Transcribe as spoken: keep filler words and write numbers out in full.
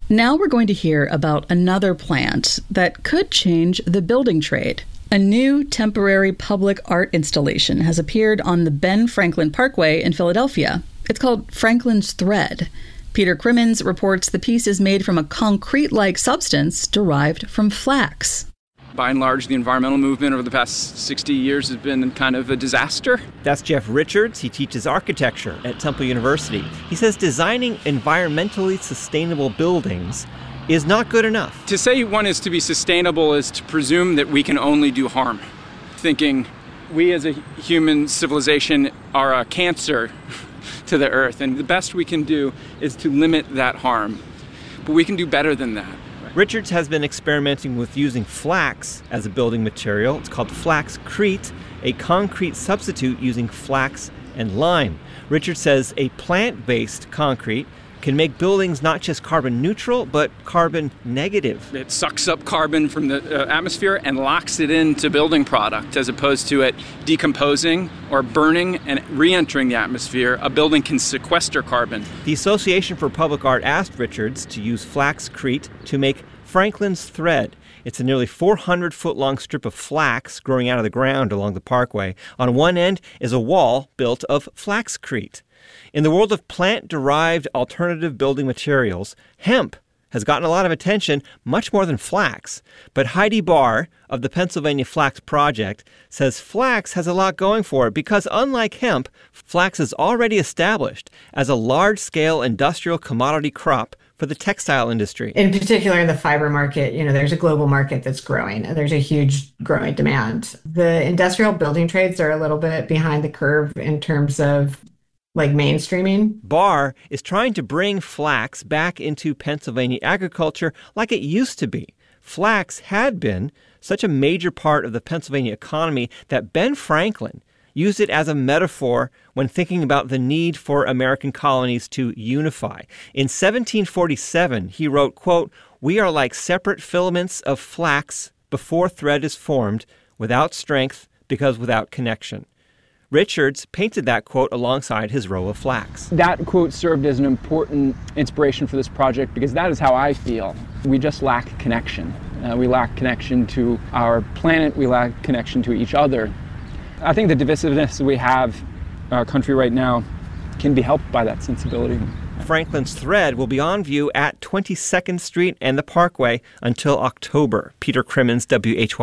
Now we're going to hear about another plant that could change the building trade. A new temporary public art installation has appeared on the Ben Franklin Parkway in Philadelphia. It's called Franklin's Thread. Peter Crimmins reports the piece is made from a concrete-like substance derived from flax. By and large, the environmental movement over the past sixty years has been kind of a disaster. That's Jeff Richards. He teaches architecture at Temple University. He says designing environmentally sustainable buildings is not good enough. To say one is to be sustainable is to presume that we can only do harm. Thinking we as a human civilization are a cancer to the earth, and the best we can do is to limit that harm. But we can do better than that. Richards has been experimenting with using flax as a building material. It's called Flaxcrete, a concrete substitute using flax and lime. Richards says a plant-based concrete can make buildings not just carbon neutral, but carbon negative. It sucks up carbon from the uh, atmosphere and locks it into building product, as opposed to it decomposing or burning and re-entering the atmosphere. A building can sequester carbon. The Association for Public Art asked Richards to use Flaxcrete to make Franklin's Thread. It's a nearly four hundred foot long strip of flax growing out of the ground along the parkway. On one end is a wall built of Flaxcrete. In the world of plant-derived alternative building materials, hemp has gotten a lot of attention, much more than flax. But Heidi Barr of the Pennsylvania Flax Project says flax has a lot going for it because, unlike hemp, flax is already established as a large-scale industrial commodity crop for the textile industry. In particular, in the fiber market, you know, there's a global market that's growing, and there's a huge growing demand. The industrial building trades are a little bit behind the curve in terms of like mainstreaming. Barr is trying to bring flax back into Pennsylvania agriculture like it used to be. Flax had been such a major part of the Pennsylvania economy that Ben Franklin used it as a metaphor when thinking about the need for American colonies to unify. In seventeen forty-seven, he wrote, quote, "We are like separate filaments of flax before thread is formed, without strength, because without connection." Richards painted that quote alongside his row of flax. That quote served as an important inspiration for this project because that is how I feel. We just lack connection. Uh, we lack connection to our planet. We lack connection to each other. I think the divisiveness we have in our country right now can be helped by that sensibility. Franklin's Thread will be on view at twenty-second Street and the Parkway until October. Peter Crimmins, W H Y